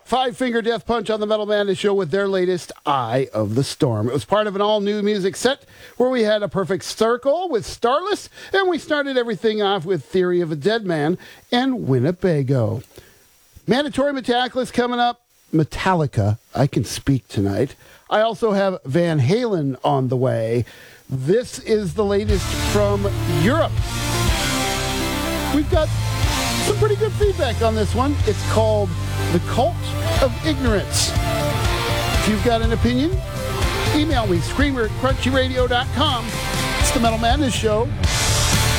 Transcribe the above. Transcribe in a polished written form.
Five Finger Death Punch on the Metal Madness Show with their latest Eye of the Storm. It was part of an all-new music set where we had a perfect circle with Starless, and we started everything off with Theory of a Dead Man and Winnebago. Mandatory Metallicus coming up. Metallica, I can speak tonight. I also have Van Halen on the way. This is the latest from Europe. We've got some pretty good feedback on this one. It's called The Cult of Ignorance. If you've got an opinion, email me, screamer@crunchyradio.com. It's the Metal Madness Show.